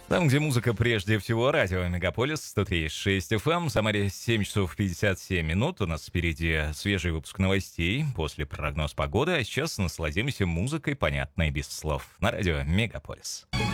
Там, где музыка прежде всего, радио Мегаполис 103,6 FM. В Самаре 7 часов 57 минут. У нас впереди свежий выпуск новостей, после прогноз погоды. А сейчас насладимся музыкой, понятной без слов, на радио Мегаполис.